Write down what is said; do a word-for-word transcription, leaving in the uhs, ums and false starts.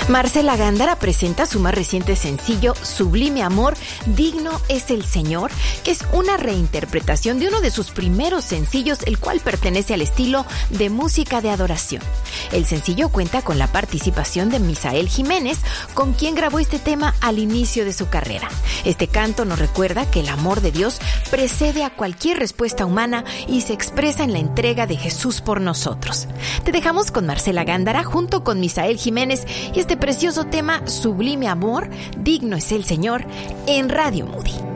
Marcela Gándara presenta su más reciente sencillo, Sublime Amor, Digno es el Señor, que es una reinterpretación de uno de sus primeros sencillos, el cual pertenece al estilo de música de adoración. El sencillo cuenta con la participación de Misael Jiménez, con quien grabó este tema al inicio de su carrera. Este canto nos recuerda que el amor de Dios precede a cualquier respuesta humana y se expresa en la entrega de Jesús por nosotros. Te dejamos con Marcela Gándara junto con Misael Jiménez y este precioso tema, Sublime Amor, Digno es el Señor, en Radio Moody.